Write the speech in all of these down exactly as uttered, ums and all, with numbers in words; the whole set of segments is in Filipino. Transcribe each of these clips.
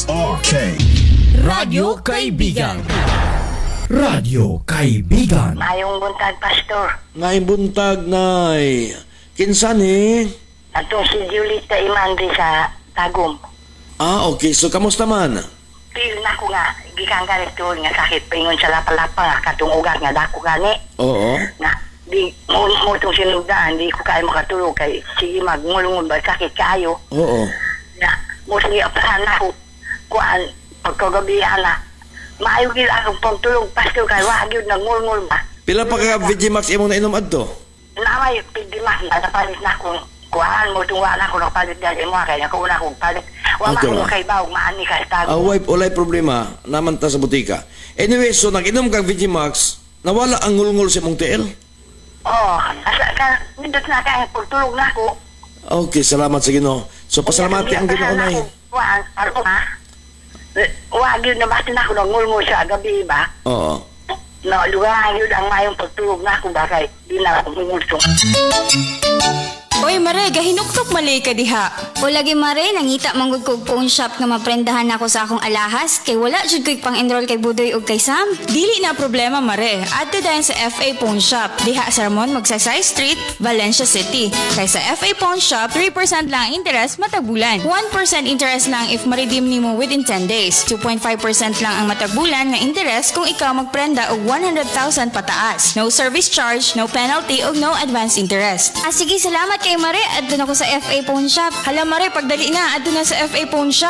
Okay. Radyo Kaibigan. Radyo Kaibigan. Mayong buntag, Pastor. Ngay buntag, nay. Kinsan eh? Atong si Julita Imandi sa Tagum. Ah, okay. So, kamusta man? Feel na ko nga, gikan ka rin nga sakit paingon sa lapalapa nga, katong ugat nga dako gani. Oo. Na, di mo mo itong sinugdaan, di ko kayo makatulog kay sige magngulungod ba sakit kayo. Oo. Na, mo sige apahan na ko, kuan, pagkagabihan na, maayo gil akong pagtulog, Pastor, kay wag yun nangulungol ba. Pila pa ka Vigimax imong nainom adto? Namay, pigdimas, natapalit na akong kuhaan mo itong wala ko nakapalit dahil mo kaya ako una akong palit. Wala Okay, ko ma. kay Bawag, maani ka sa Ah, Tagum. wala, walay problema. Naman ta sa butika. Anyway, so nag-inom kang Vigimax, nawala ang ngulngol sa imong T L? Oo, asa ka, nindot na kaya pagtulog na ako. Okay, salamat sa Ginoo. So, pasalamati ang Ginoo, nay. Wag, ano ha? Wag yun, nabati na ako ng ngulngol sa gabi ba? Oo. No, lugar yun ang mayong pagtulog na ako ba kay di na ako mungulsong. Oy, Mare, gahinuktok mali ka diha. O lagi Mare, nangita manggod ko phone shop nga maprendahan ako sa akong alahas kay wala jud ko'y pang-enroll kay Budoy ug kay Sam. Dili na problema, Mare. Adto dayon sa F A Phone Shop. Diha sa Ramon Magsaysay Street, Valencia City. Kay sa F A Phone Shop, three percent lang ang interest matag bulan. one percent interest lang if ma-redeem nimo within ten days. two point five percent lang ang matag bulan nga interest kung ikaw magprenda og one hundred thousand pataas. No service charge, no penalty ug no advance interest. Ah sige, salamat kay Mare. Adto na ko sa F A Phone Shop. Hala, Mare, pagdali na, adto na sa F A Phone Shop.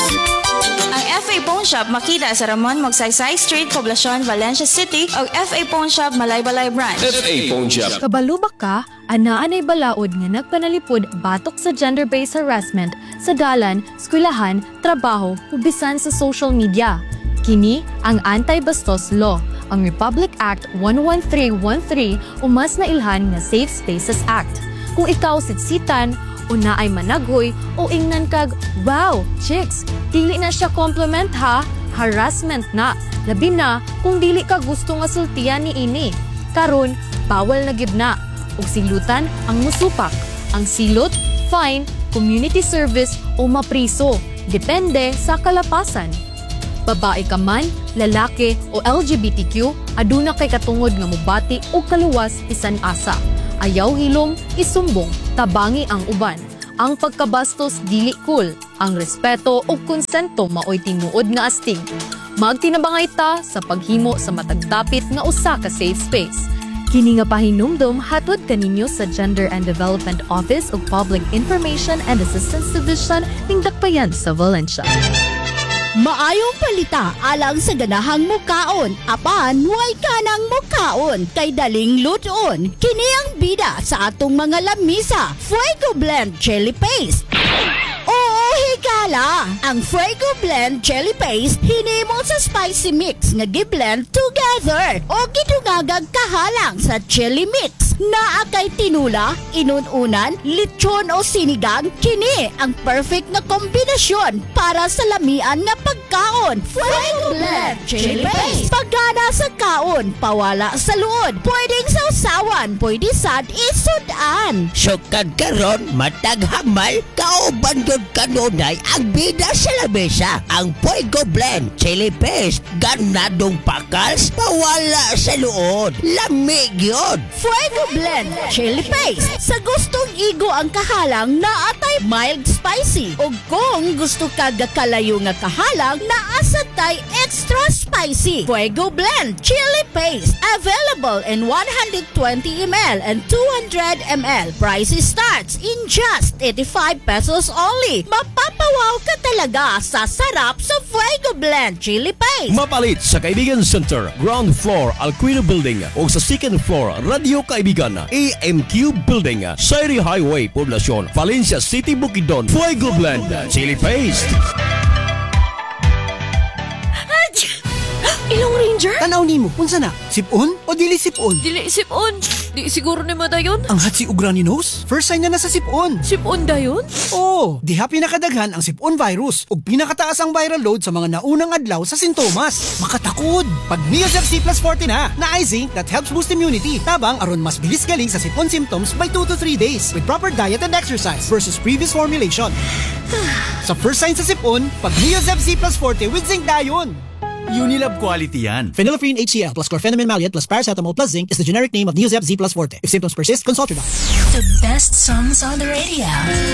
Ang F A Phone Shop makita sa Ramon Magsaysay Street, Poblacion, Valencia City o F A Phone Shop, Malaybalay Branch. F A Phone Shop. Kabalubak ka, anaan ay balaod nga nagpanalipod batok sa gender-based harassment sa dalan, eskwelahan, trabaho, ug bisan sa social media. Kini ang Anti-Bastos Law, ang Republic Act one one three one three o mas nailhan nga Safe Spaces Act. Kung ikaw sitsitan, o naay managhoy, o ingnan kag, wow, chicks, dili na siya compliment ha, harassment na. Labi na kung dili ka gusto nga sultian ni ini. Karon, bawal na gib na. Ug silutan ang musupak. Ang silot, fine, community service o mapriso. Depende sa kalapasan. Babae ka man, lalaki o L G B T Q, aduna kay katungod nga mubati o kaluwas bisan asa. Ayaw hilom, isumbong, tabangi ang uban. Ang pagkabastos dili cool. Ang respeto o konsento maoy tinuod nga astig. Magtinabangay ta sa paghimo sa matagtapit nga usa ka safe space. Kini nga pahinumdom hatod kaninyo sa Gender and Development Office ug Public Information and Assistance Division ning Dakbayan sa Valencia. Maayong palita alang sa ganahang mukaon, apan way kanang mukaon kay daling luton. Kini ang bida sa atong mga lamisa, Fuego Blend Chili Paste. Oo, higala! Ang Fuego Blend Chili Paste hinimo sa spicy mix nga gi-blend together o gidungagag kahalang sa chili mix. Naa kay tinula, inununan, lechon o sinigang, kini ang perfect na kombinasyon para sa lamian nga pagkaon. Fuego Blend Chili Paste. Pagana sa kaon, pawala sa luod. Pwedeng sausawan, pwede sad isudan. Sukad karon matag hamal, kauban yun kanunay ang bida sa lamesa. Ang Fuego Blend Chili Paste, ganadong pakals, pawala sa luod. Lamig yun. Fuego Blend Chili Paste. Sa gustong igo ang kahalang na atay mild spicy. O kung gusto ka gakalayo nga kahalang na asatay extra spicy. Fuego Blend Chili Paste. Available in one hundred twenty milliliters and two hundred milliliters. Price starts in just eighty-five pesos only. Mapapawaw ka talaga sa sarap sa Fuego Blend Chili Paste. Mapalit sa Kaibigan Center, ground floor, Alquino Building o sa second floor, Radio Kaibigan, A M Q Building, Sairi Highway, Poblacion, Valencia City, Bukidnon. Fuego Blend Chili Paste. Ilong Ranger? Tanaw ni nimo, unsa na? Sipon o dili sipon? Dili sipon. Di siguro ni mo dayon. Ang hatsi ug runny nose? First sign na na sa sipon. Sipon dayon? Oo, diha pinakadaghan ang sipon virus ug pinakataas ang viral load sa mga naunang adlaw sa sintomas. Makatakod! Pag Neosep C plus forty na, na I zinc that helps boost immunity. Tabang aron mas bilis galing sa sipon symptoms by two to three days with proper diet and exercise versus previous formulation. Sa first sign sa sipon, pag Neosep C plus forty with zinc dayon. Unilab quality yan. Phenylephrine H C L plus chlorpheniramine maleate plus paracetamol plus zinc is the generic name of Neosep Z plus forte. If symptoms persist, consult your doctor. The best songs on the radio.